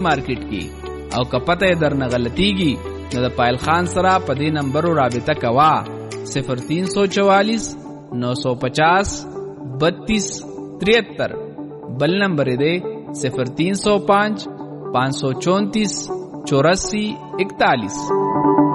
مارکیټ کې. او که پته درنه غلطیږي نو د پایل خان سره په دې نمبرو رابطه کوا 0344 950 32 73. بل نمبر دے 0305 534 84 41.